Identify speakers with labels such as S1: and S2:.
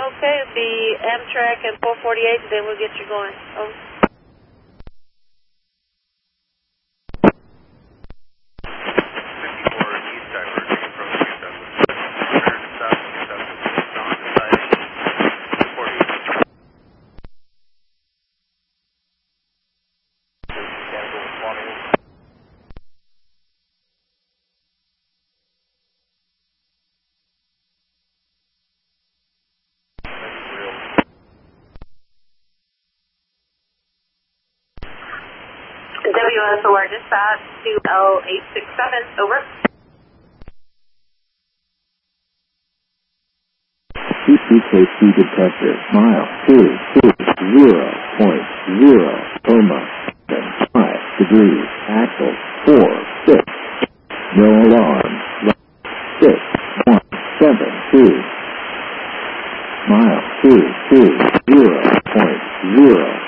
S1: Okay, it'll be Amtrak and 448, and then we'll get you going. Over. WSOR dispatch 2L867, over.
S2: CPKC detector, mile 220.0, 5 degrees, axle 46, no alarm, 6172, mile 220.0.